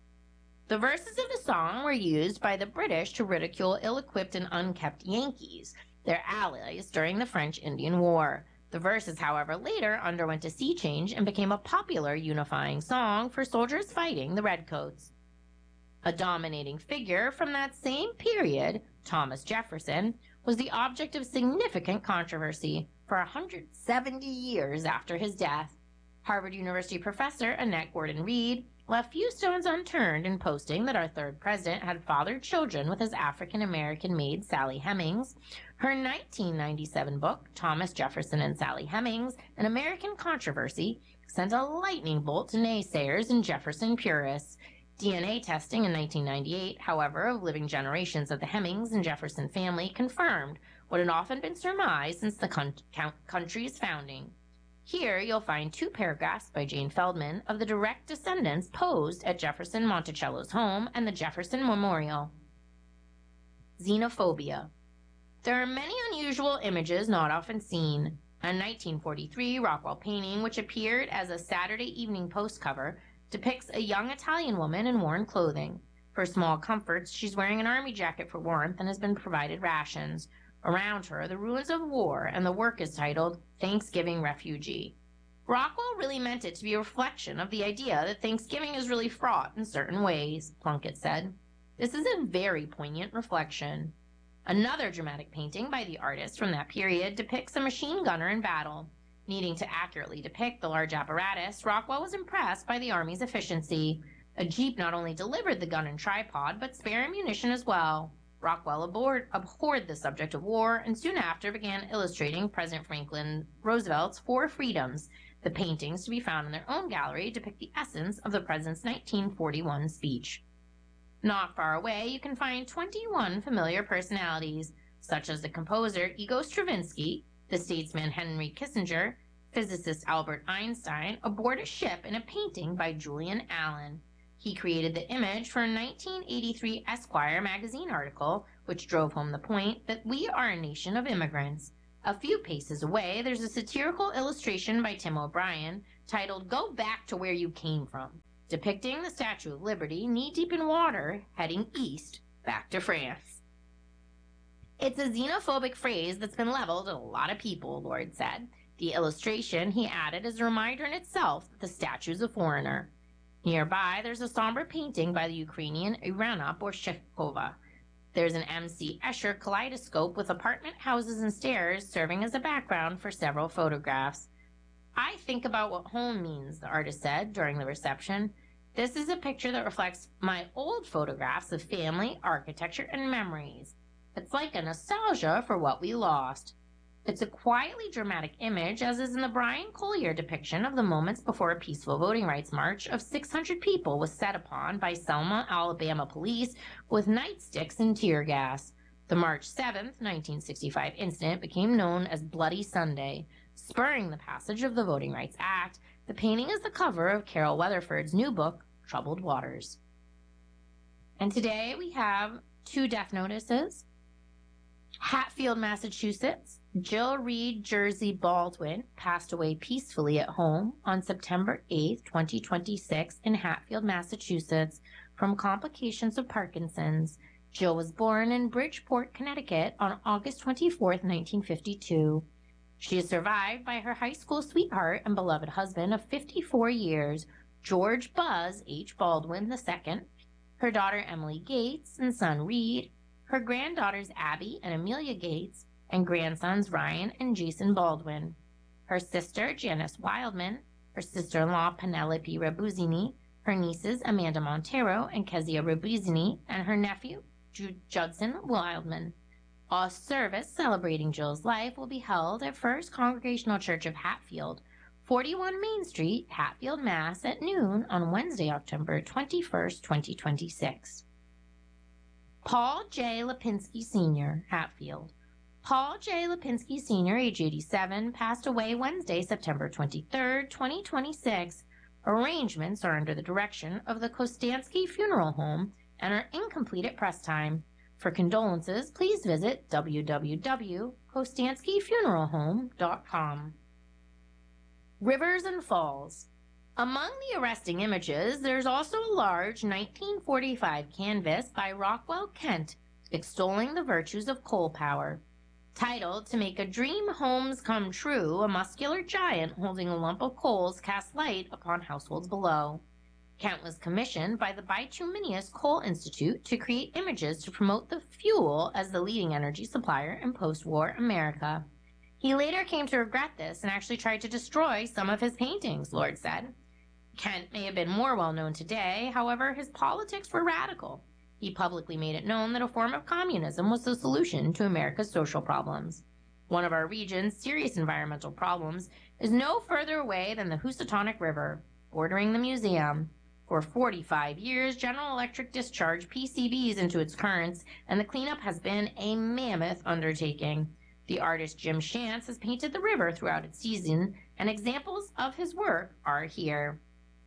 The verses of the song were used by the British to ridicule ill-equipped and unkept Yankees, their allies during the French-Indian War. The verses, however, later underwent a sea change and became a popular unifying song for soldiers fighting the Redcoats. A dominating figure from that same period, Thomas Jefferson, was the object of significant controversy for one hundred seventy years after his death. Harvard University professor Annette Gordon-Reed left few stones unturned in posting that our third president had fathered children with his African-American maid Sally Hemings. Her nineteen ninety-seven book, Thomas Jefferson and Sally Hemings, An American Controversy, sent a lightning bolt to naysayers and Jefferson purists. D N A testing in nineteen ninety-eight, however, of living generations of the Hemings and Jefferson family confirmed what had often been surmised since the con- country's founding. Here you'll find two paragraphs by Jane Feldman of the direct descendants posed at Jefferson Monticello's home and the Jefferson Memorial. Xenophobia. There are many unusual images not often seen. A nineteen forty-three Rockwell painting, which appeared as a Saturday Evening Post cover, depicts a young Italian woman in worn clothing. For small comforts, she's wearing an army jacket for warmth and has been provided rations. Around her, the ruins of war, and the work is titled Thanksgiving Refugee. Rockwell really meant it to be a reflection of the idea that Thanksgiving is really fraught in certain ways, Plunkett said. This is a very poignant reflection. Another dramatic painting by the artist from that period depicts a machine gunner in battle. Needing to accurately depict the large apparatus, Rockwell was impressed by the Army's efficiency. A jeep not only delivered the gun and tripod, but spare ammunition as well. Rockwell abhorred, abhorred the subject of war and soon after began illustrating President Franklin Roosevelt's Four Freedoms. The paintings, to be found in their own gallery, depict the essence of the president's nineteen forty-one speech. Not far away, you can find twenty-one familiar personalities, such as the composer Igor Stravinsky, the statesman Henry Kissinger, physicist Albert Einstein, aboard a ship in a painting by Julian Allen. He created the image for a nineteen eighty-three Esquire magazine article, which drove home the point that we are a nation of immigrants. A few paces away, there's a satirical illustration by Tim O'Brien titled Go Back to Where You Came From, depicting the Statue of Liberty knee-deep in water heading east back to France. It's a xenophobic phrase that's been leveled at a lot of people, Lord said. The illustration, he added, is a reminder in itself that the statue's a foreigner. Nearby, there's a somber painting by the Ukrainian Irina Borshchikova. There's an M C Escher kaleidoscope with apartment houses and stairs serving as a background for several photographs. I think about what home means, the artist said during the reception. This is a picture that reflects my old photographs of family, architecture, and memories. It's like a nostalgia for what we lost. It's a quietly dramatic image, as is in the Brian Collier depiction of the moments before a peaceful voting rights march of six hundred people was set upon by Selma, Alabama police with nightsticks and tear gas. The March seventh, nineteen sixty-five incident became known as Bloody Sunday, spurring the passage of the Voting Rights Act. The painting is the cover of Carol Weatherford's new book, Troubled Waters. And today we have two death notices. Hatfield, Massachusetts. Jill Reed Jersey Baldwin passed away peacefully at home on September eighth, twenty twenty-six in Hatfield, Massachusetts from complications of Parkinson's. Jill was born in Bridgeport, Connecticut on August twenty-fourth, nineteen fifty-two. She is survived by her high school sweetheart and beloved husband of fifty-four years, George Buzz H. Baldwin the second, her daughter Emily Gates and son Reed, her granddaughters Abby and Amelia Gates, and grandsons Ryan and Jason Baldwin, her sister Janice Wildman, her sister-in-law Penelope Rabuzini, her nieces Amanda Montero and Kezia Rabuzini, and her nephew Judson Wildman. A service celebrating Jill's life will be held at First Congregational Church of Hatfield, forty-one Main Street, Hatfield, Mass. At noon on Wednesday, October twenty-first, twenty twenty-six. Paul J. Lipinski Senior, Hatfield. Paul J. Lipinski Senior, age eighty-seven, passed away Wednesday, September twenty-third, twenty twenty-six. Arrangements are under the direction of the Kostansky Funeral Home and are incomplete at press time. For condolences, please visit w w w dot kostansky funeral home dot com. Rivers and Falls. Among the arresting images, there's also a large nineteen forty-five canvas by Rockwell Kent extolling the virtues of coal power. Titled To Make a Dream Homes Come True, a muscular giant holding a lump of coals casts light upon households below. Kent was commissioned by the Bituminous Coal Institute to create images to promote the fuel as the leading energy supplier in post-war America. He later came to regret this and actually tried to destroy some of his paintings, Lord said. Kent may have been more well known today, however, his politics were radical. He publicly made it known that a form of communism was the solution to America's social problems. One of our region's serious environmental problems is no further away than the Housatonic River, bordering the museum. For forty-five years, General Electric discharged P C Bs into its currents, and the cleanup has been a mammoth undertaking. The artist Jim Shantz has painted the river throughout its season, and examples of his work are here.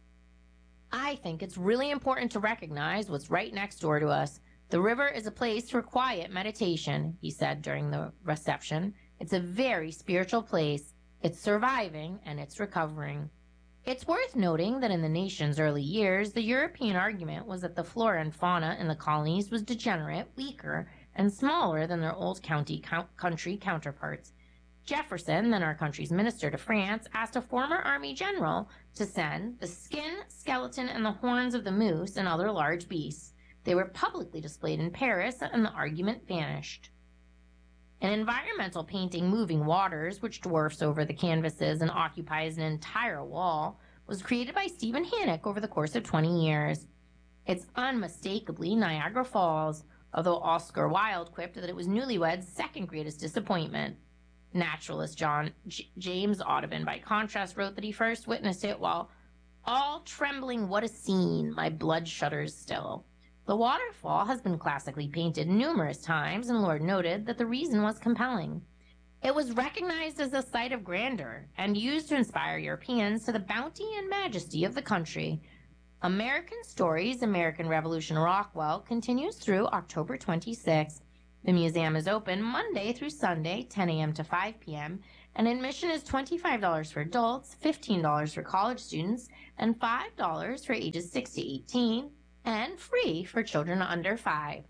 I think it's really important to recognize what's right next door to us. The river is a place for quiet meditation, he said during the reception. It's a very spiritual place. It's surviving and it's recovering. It's worth noting that in the nation's early years, the European argument was that the flora and fauna in the colonies was degenerate, weaker, and smaller than their old county country counterparts. Jefferson, then our country's minister to France, asked a former army general to send the skin, skeleton, and the horns of the moose and other large beasts. They were publicly displayed in Paris, and the argument vanished. An environmental painting, Moving Waters, which dwarfs over the canvases and occupies an entire wall, was created by Stephen Hannock over the course of twenty years. It's unmistakably Niagara Falls, although Oscar Wilde quipped that it was Newlywed's second greatest disappointment. Naturalist John J- James Audubon, by contrast, wrote that he first witnessed it while all trembling, what a scene, my blood shudders still. The waterfall has been classically painted numerous times, and Lord noted that the reason was compelling. It was recognized as a site of grandeur and used to inspire Europeans to the bounty and majesty of the country. American Stories, American Revolution Rockwell continues through October twenty-sixth. The museum is open Monday through Sunday, ten a.m. to five p.m., and admission is twenty-five dollars for adults, fifteen dollars for college students, and five dollars for ages six to eighteen, and free for children under five.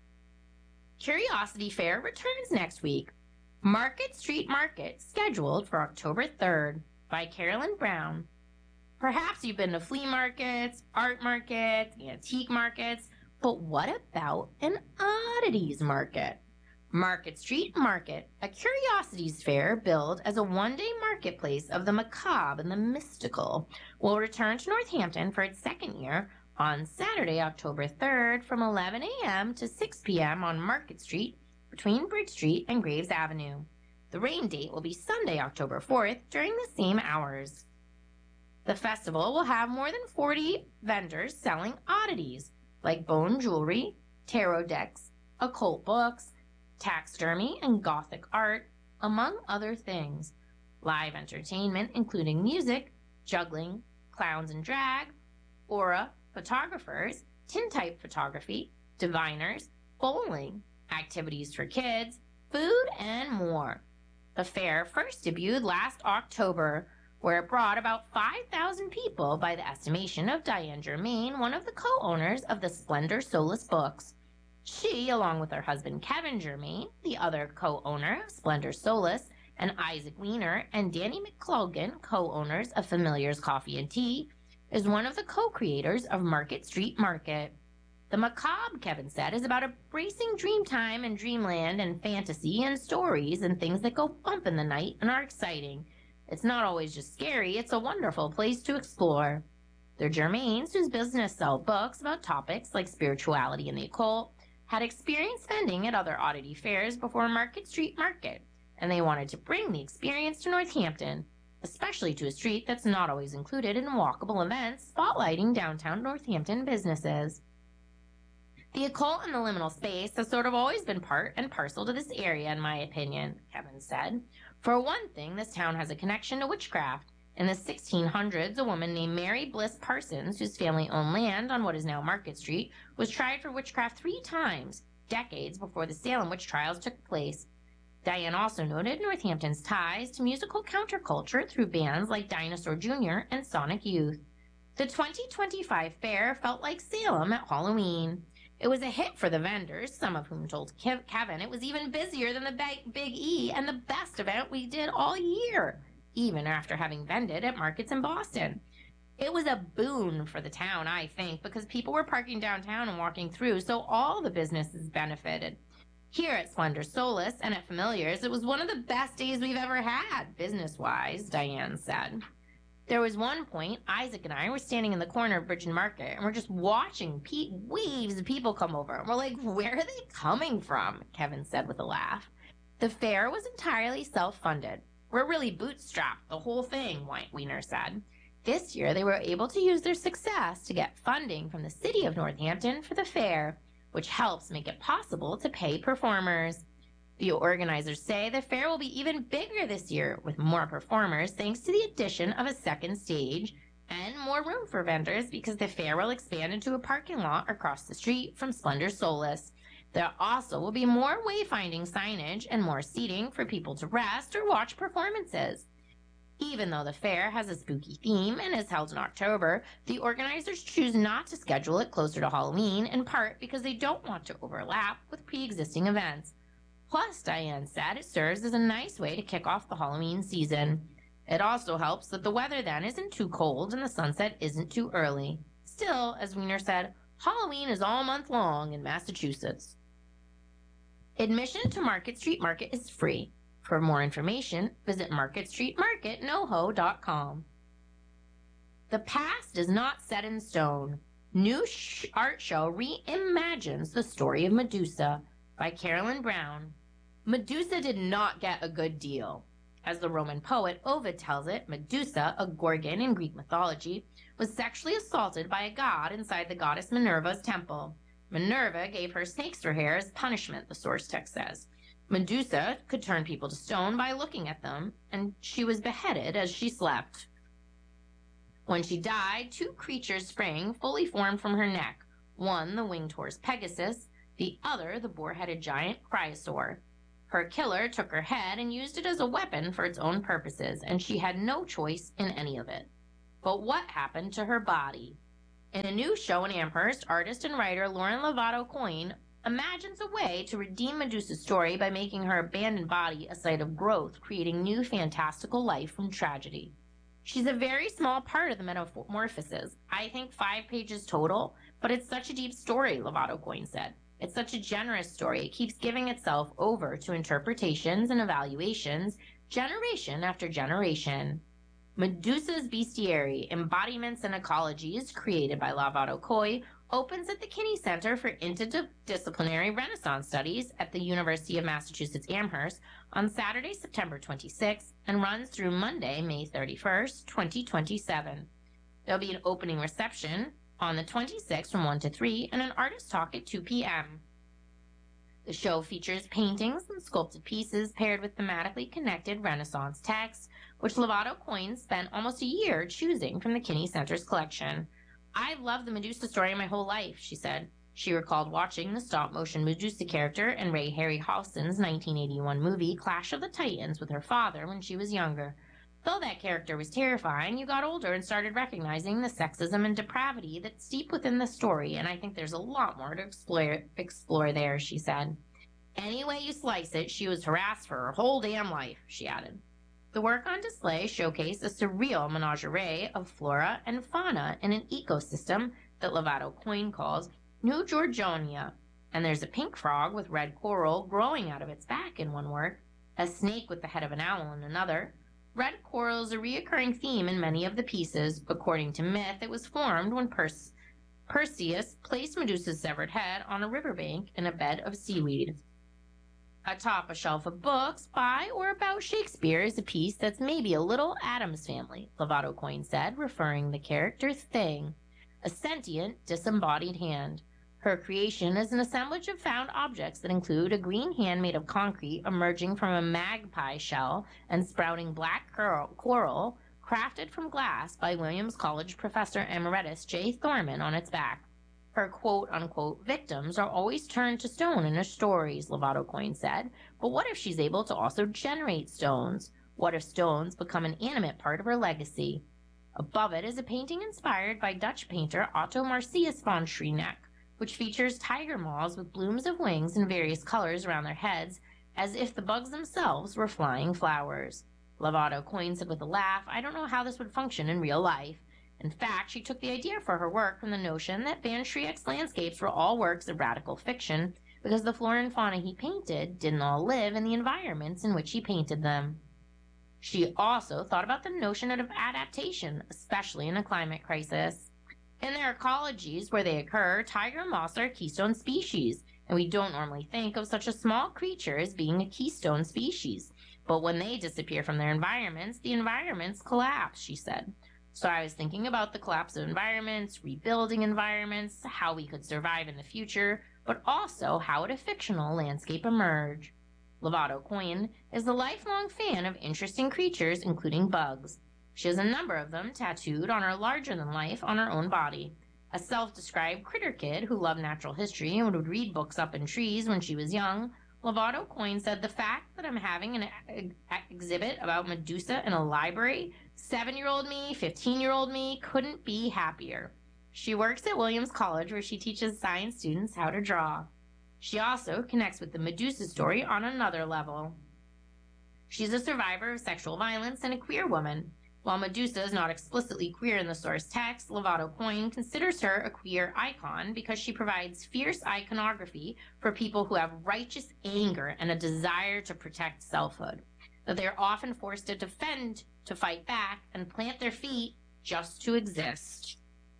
Curiosity Fair returns next week. Market Street Market, scheduled for October third, by Carolyn Brown. Perhaps you've been to flea markets, art markets, antique markets, but what about an oddities market? Market Street Market, a curiosities fair billed as a one-day marketplace of the macabre and the mystical, will return to Northampton for its second year on Saturday, October third, from eleven a.m. to six p.m. on Market Street between Bridge Street and Graves Avenue. The rain date will be Sunday, October fourth, during the same hours. The festival will have more than forty vendors selling oddities like bone jewelry, tarot decks, occult books, taxidermy, and Gothic art, among other things. Live entertainment, including music, juggling, clowns and drag, aura, photographers, tintype photography, diviners, bowling, activities for kids, food, and more. The fair first debuted last October, where it brought about five thousand people by the estimation of Diane Germain, one of the co-owners of the Splendor Solace books. She, along with her husband Kevin Germain, the other co-owner of Splendor Solace, and Isaac Weiner and Danny McClogan, co-owners of Familiar's Coffee and Tea, is one of the co-creators of Market Street Market. The macabre, Kevin said, is about embracing dreamtime and dreamland and fantasy and stories and things that go bump in the night and are exciting. It's not always just scary, it's a wonderful place to explore. The Germains, whose business sell books about topics like spirituality and the occult, had experience vending at other oddity fairs before Market Street Market, and they wanted to bring the experience to Northampton, especially to a street that's not always included in walkable events spotlighting downtown Northampton businesses. The occult and the liminal space has sort of always been part and parcel to this area, in my opinion, Kevin said. For one thing, this town has a connection to witchcraft. In the sixteen hundreds, a woman named Mary Bliss Parsons, whose family owned land on what is now Market Street, was tried for witchcraft three times, decades before the Salem witch trials took place. Diane also noted Northampton's ties to musical counterculture through bands like Dinosaur Junior and Sonic Youth. The twenty twenty-five fair felt like Salem at Halloween. It was a hit for the vendors, some of whom told Kevin it was even busier than the Big E and the best event we did all year, even after having vended at markets in Boston. It was a boon for the town, I think, because people were parking downtown and walking through, so all the businesses benefited. Here at Splendor Solace and at Familiar's, it was one of the best days we've ever had, business-wise, Diane said. There was one point, Isaac and I were standing in the corner of Bridge and Market, and we're just watching pe- waves of people come over. And we're like, where are they coming from? Kevin said with a laugh. The fair was entirely self-funded. We're really bootstrapped, the whole thing, Weiner said. This year, they were able to use their success to get funding from the city of Northampton for the fair, which helps make it possible to pay performers. The organizers say the fair will be even bigger this year, with more performers thanks to the addition of a second stage and more room for vendors because the fair will expand into a parking lot across the street from Splendor Solace. There also will be more wayfinding signage and more seating for people to rest or watch performances. Even though the fair has a spooky theme and is held in October, the organizers choose not to schedule it closer to Halloween, in part because they don't want to overlap with pre-existing events. Plus, Diane said, it serves as a nice way to kick off the Halloween season. It also helps that the weather then isn't too cold and the sunset isn't too early. Still, as Weiner said, Halloween is all month long in Massachusetts. Admission to Market Street Market is free. For more information, visit market street market noho dot com. The past is not set in stone. New sh- art show reimagines the story of Medusa by Carolyn Brown. Medusa did not get a good deal. As the Roman poet Ovid tells it, Medusa, a Gorgon in Greek mythology, was sexually assaulted by a god inside the goddess Minerva's temple. Minerva gave her snakes for hair as punishment, the source text says. Medusa could turn people to stone by looking at them, and she was beheaded as she slept. When she died, two creatures sprang fully formed from her neck. One, the winged horse Pegasus, The other, the boar-headed giant Cryosaur. Her killer took her head and used it as a weapon for its own purposes, and she had no choice in any of it. But what happened to her body? In a new show in Amherst, artist and writer Lauren Lovato Coyne imagines a way to redeem Medusa's story by making her abandoned body a site of growth, creating new fantastical life from tragedy. She's a very small part of the metamorphosis, I think five pages total, but it's such a deep story, Lovato Coyne said. It's such a generous story. It keeps giving itself over to interpretations and evaluations, generation after generation. Medusa's Bestiary, Embodiments and Ecologies, created by Lovato Coyne, opens at the Kinney Center for Interdisciplinary Renaissance Studies at the University of Massachusetts Amherst on Saturday, September twenty-sixth, and runs through Monday, May thirty-first, twenty twenty-seven. There'll be an opening reception on the twenty-sixth from one to three and an artist talk at two p.m. The show features paintings and sculpted pieces paired with thematically connected Renaissance texts, which Lovato Coyne spent almost a year choosing from the Kinney Center's collection. I've loved the Medusa story my whole life, she said. She recalled watching the stop-motion Medusa character in Ray Harryhausen's nineteen eighty-one movie Clash of the Titans with her father when she was younger. Though that character was terrifying, you got older and started recognizing the sexism and depravity that's deep within the story, and I think there's a lot more to explore, explore there, she said. Any way you slice it, she was harassed for her whole damn life, she added. The work on display showcased a surreal menagerie of flora and fauna in an ecosystem that Lovato Coyne calls New Georgonia, and there's a pink frog with red coral growing out of its back in one work, a snake with the head of an owl in another. Red coral is a reoccurring theme in many of the pieces. According to myth, it was formed when Perse- Perseus placed Medusa's severed head on a riverbank in a bed of seaweed. Atop a shelf of books by or about Shakespeare is a piece that's maybe a little Addams Family, Lovato Coyne said, referring the character Thing, a sentient, disembodied hand. Her creation is an assemblage of found objects that include a green hand made of concrete emerging from a magpie shell and sprouting black coral crafted from glass by Williams College professor emeritus Jay Thorman on its back. Her quote-unquote victims are always turned to stone in her stories, Lovato Coyne said, but what if she's able to also generate stones? What if stones become an animate part of her legacy? Above it is a painting inspired by Dutch painter Otto Marcius von Schreneck, which features tiger moths with blooms of wings in various colors around their heads, as if the bugs themselves were flying flowers. Lovato Coyne said with a laugh, I don't know how this would function in real life. In fact, she took the idea for her work from the notion that Van Schreeck's landscapes were all works of radical fiction, because the flora and fauna he painted didn't all live in the environments in which he painted them. She also thought about the notion of adaptation, especially in a climate crisis. In their ecologies where they occur, tiger moths are a keystone species, and we don't normally think of such a small creature as being a keystone species. But when they disappear from their environments, the environments collapse, she said. So I was thinking about the collapse of environments, rebuilding environments, how we could survive in the future, but also how would a fictional landscape emerge. Lovato Coyne is a lifelong fan of interesting creatures, including bugs. She has a number of them tattooed on her larger-than-life on her own body. A self-described critter kid who loved natural history and would read books up in trees when she was young, Lovato Coyne said the fact that I'm having an ex- exhibit about Medusa in a library, seven-year-old me, fifteen-year-old me couldn't be happier. She works at Williams College where she teaches science students how to draw. She also connects with the Medusa story on another level. She's a survivor of sexual violence and a queer woman. While Medusa is not explicitly queer in the source text, Lovato Coyne considers her a queer icon because she provides fierce iconography for people who have righteous anger and a desire to protect selfhood, that they are often forced to defend, to fight back, and plant their feet just to exist.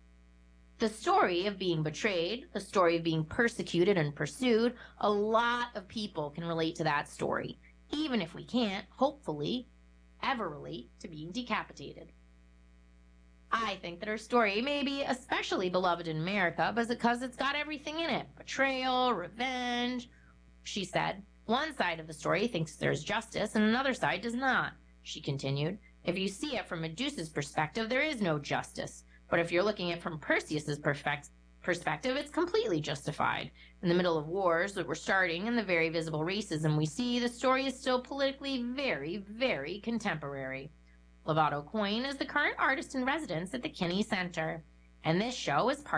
The story of being betrayed, the story of being persecuted and pursued, a lot of people can relate to that story, even if we can't, hopefully, ever relate to being decapitated. I think that her story may be especially beloved in America because it's got everything in it. Betrayal, revenge, she said. One side of the story thinks there's justice and another side does not, she continued. If you see it from Medusa's perspective, there is no justice. But if you're looking at it from Perseus's perspective, it's completely justified. In the middle of wars that were starting and the very visible racism we see, the story is still politically very, very contemporary. Lovato Coyne is the current artist in residence at the Kinney Center, and this show is part